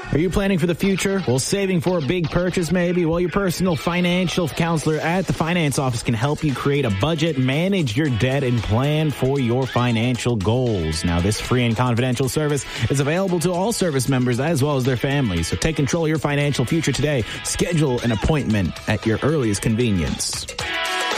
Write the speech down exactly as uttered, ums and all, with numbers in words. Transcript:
Are you planning for the future? Well, saving for a big purchase maybe? Well, your personal financial counselor at the finance office can help you create a budget, manage your debt, and plan for your financial goals. Now, this free and confidential service is available to all service members as well as their families. So take control of your financial future today. Schedule an appointment at your earliest convenience.